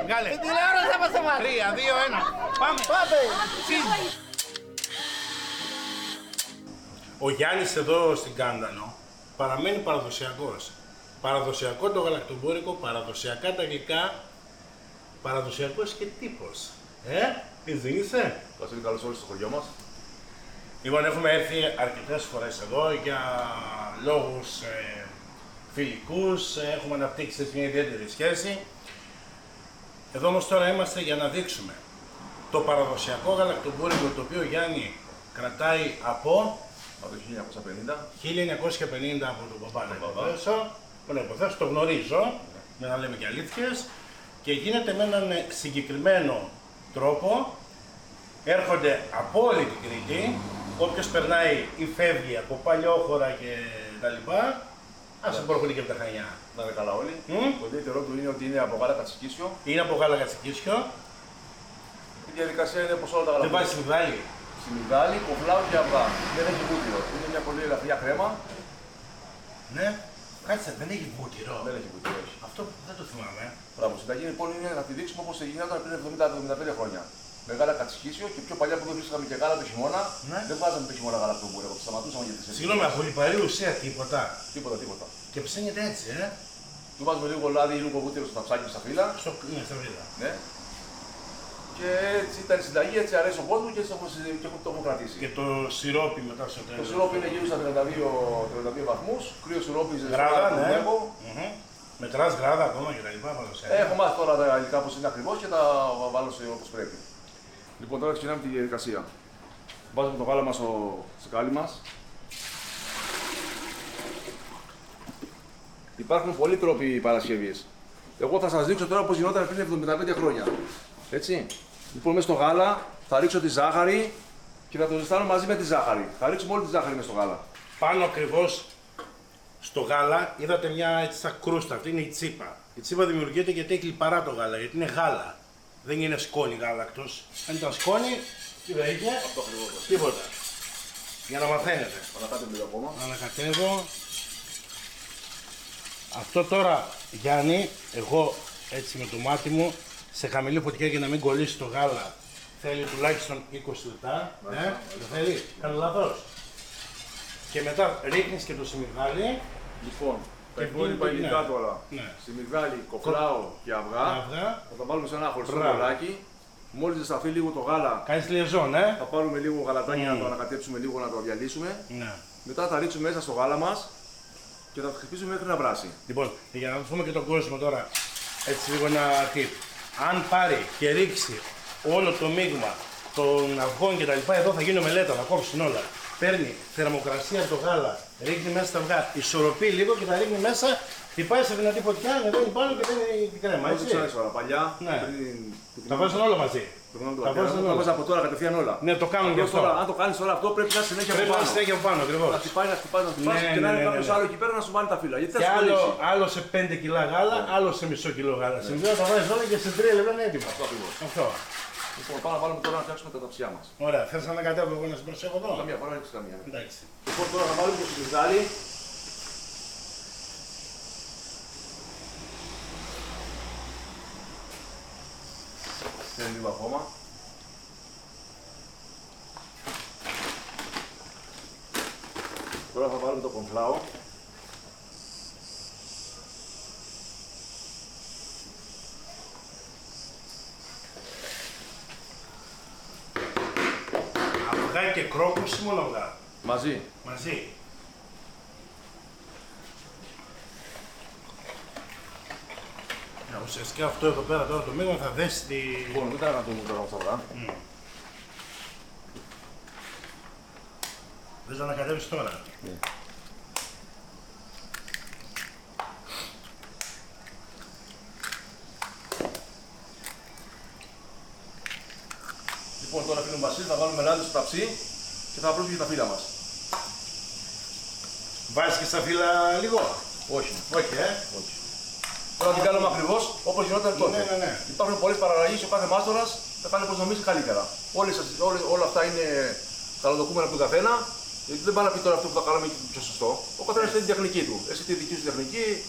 Βγάλε. Την τηλεόραση θα μας έβαλε. 3, 2, 1. Πάμε. Πάμε. Ο Γιάννης εδώ στην Κάντανο παραμένει παραδοσιακός. Παραδοσιακό το γαλακτομπούρικο, παραδοσιακά τα γλυκά, παραδοσιακός και τύπος. Έτσι δεν είσαι? Βασίλη, καλώς ήρθατε στο χωριό μας. Λοιπόν, έχουμε έρθει αρκετές φορές εδώ για λόγους φιλικούς, έχουμε αναπτύξει μια ιδιαίτερη σχέση. Εδώ όμως τώρα είμαστε για να δείξουμε το παραδοσιακό γαλακτομπούρικο, το οποίο ο Γιάννη κρατάει από Από το 1950. 1950 από τον παπά να υποθέσω, το γνωρίζω, με να λέμε και αλήθειες, και γίνεται με έναν συγκεκριμένο τρόπο. Έρχονται από όλη την Κρήτη, όποιος περνάει ή φεύγει από Παλιόχωρα και τα λοιπά, ας μπορούν και από τα Χανιά. Να είναι καλά όλοι. Το ιδιαίτερο του είναι ότι είναι από γάλα κατσικίσιο. Είναι από γάλα κατσικίσιο. Η διαδικασία είναι όπως όλα τα Δεν γαλακτομπούρικια. βάζει σιμιγδάλι. Σιμιγδάλι, κοφλάου και αυγά. Δεν έχει βούτυρο. Είναι μια πολύ ελαφριά κρέμα. Ναι, κάτσε, δεν έχει βούτυρο. Δεν έχει βούτυρο. Όχι. Αυτό δεν το θυμάμαι. Μπράβο. Η συνταγή λοιπόν είναι να τη δείξουμε όπως γινόταν πριν 70-75 χρόνια. Με γάλα κατσικίσιο και πιο παλιά που δεν βρίσκαμε και γάλα το χειμώνα. Ναι. Δεν βάζαμε το χειμώνα γάλα από τον μπούρεκο. Σταματούσαμε για τις Συγγνώμη, από λιπαρή ουσία τίποτα. Τίποτα. Και ψήνεται έτσι, Του βάζουμε λίγο λάδι ή λίγο βούτυρο στο ταψάκι στα φύλλα. Ναι, στα βίδα. Ναι. Και έτσι ήταν η συνταγή, έτσι αρέσει ο κόσμο και έτσι το έχω κρατήσει. Και το σιρόπι μετά στο τέλος. Το σιρόπι είναι γύρω στα 32 βαθμούς. Κρύο σιρόπι Γράδα, ναι. έργο. Μετράς γράδα ακόμα και τα λοιπά, Έχω μάθει τώρα τα υλικά πώς είναι ακριβώς και τα βάλω όπως πρέπει. Λοιπόν, τώρα ξεκινάμε τη διαδικασία. Βάζουμε το γάλα μας στο σκάλι μας. Υπάρχουν πολλοί τρόποι παρασκευής. Εγώ θα σας δείξω τώρα πώς γινόταν πριν 75 χρόνια. Έτσι. Λοιπόν, μέσα στο γάλα θα ρίξω τη ζάχαρη και θα το ζεστάνω μαζί με τη ζάχαρη. Θα ρίξουμε όλη τη ζάχαρη μέσα στο γάλα. Πάνω ακριβώς στο γάλα είδατε μια έτσι σαν κρούστα, αυτή είναι η τσίπα. Η τσίπα δημιουργείται γιατί έχει λιπαρά το γάλα, γιατί είναι γάλα. Δεν είναι σκόνη γάλακτος. Αν ήταν σκόνη, τι θα είχε? Αυτό ακριβώς. Τίποτα. Για να μαθαίνετε. Ανακάτω λίγο ακόμα. Ανακατεύω. Αυτό τώρα, Γιάννη, εγώ έτσι με το μάτι μου, σε χαμηλή φωτιά για να μην κολλήσει το γάλα, θέλει τουλάχιστον 20 λεπτά. Δεν θέλει? Κάνω λάθος. Και μετά ρίχνεις και το σιμιγδάλι. Λοιπόν, τα Και υπόλοιπα πίνει, υλικά ναι. τώρα. Ναι. Σιμιγδάλι, κοφλάο και αυγά. Θα τα βάλουμε σε ένα χωριστό Μπράβο. μπολάκι. Μόλις ζεσταθεί λίγο το γάλα, Κάνεις λιεζόν, θα πάρουμε λίγο γαλατάκι να το ανακατέψουμε λίγο, να το διαλύσουμε. Ναι. Μετά θα ρίξουμε μέσα στο γάλα μας και θα το χτυπήσουμε μέχρι να βράσει. Λοιπόν, για να πούμε και τον κόσμο τώρα, έτσι λίγο ένα tip. Αν πάρει και ρίξει όλο το μείγμα των αυγών και τα λοιπά, εδώ θα γίνει μελέτα, θα κόψουν όλα. Παίρνει θερμοκρασία από το γάλα, ρίχνει μέσα στα αυγά, ισορροπεί λίγο και τα ρίχνει μέσα, χτυπάει σε δυνατή φωτιά, ανεβαίνει πάνω και παίρνει την κρέμα. Μα Έτσι. ξέρεις τώρα, παλιά, Ναι. πριν Τα βάζουν όλα μαζί. Τα βάζουν τα όλα. βάζα από τώρα κατευθείαν όλα. Ναι, το κάνουν και Απλώς αυτό. τώρα, αν το κάνεις τώρα αυτό, πρέπει να συνέχεια Πρέπει από να πάνω. συνέχεια από πάνω, ακριβώς. Να χτυπάει, Ναι, και να ναι, είναι ναι, κάποιος ναι. άλλο εκεί πέρα να σου βάλει τα φύλλα. Γιατί θα Και σου άλλο, κολλήσει. άλλο σε 5 κιλά γάλα, άλλο σε μισό κιλό γάλα. Συνδυάζει τα βάζεις όλα και σε 3 λεπτά είναι έτοιμο. Αυτό ακριβώς. Αυτό. Λοιπόν, πάμε να βάλουμε τώρα να φτιάξουμε τα ταψιά μας. Ωραία, θες να κατέβω εγώ να σε προσέχω εδώ? Καμία φορά, έχεις καμία. Εντάξει. Λοιπόν, τώρα θα βάλουμε το σιμιγδάλι. Θέλει λίγο ακόμα. Τώρα θα βάλουμε το κονφλάο. Αυγά και κρόκους ή μόνο αυγά? Μαζί. Μαζί. Ουσιαστικά αυτό εδώ πέρα τώρα το μείγμα θα δέσει τη... Λοιπόν, μην τα ανατομούμε τώρα στα αυγά. Θες να ανακατεύεις τώρα. Ναι. Λοιπόν, τώρα φίλο μου Βασίλη, θα βάλουμε λάδι στο ταψί και θα απλώσουμε και τα φύλλα μας. Βάζεις και στα φύλλα λίγο? Όχι. Όχι, Όχι. Τώρα την κάνουμε ακριβώς όπως γινόταν τότε. Ναι. Υπάρχουν πολλές παραλλαγές και ο κάθε μάστορας θα κάνει όπως νομίζει καλύτερα. Όλα αυτά είναι καλοδοκούμενα από τον καθένα. Γιατί δεν πάει να πει τώρα αυτό που θα κάνουμε και το πιο σωστό. Ο καθένας έχει την τεχνική του. Εσύ τη δική σου τεχνική.